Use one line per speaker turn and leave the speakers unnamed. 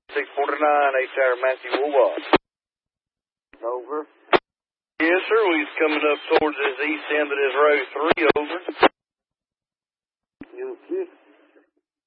649, 8-Tower Matthew Woolward.
Over.
Yes, sir. We's coming up towards this east end of this road 3, over.
You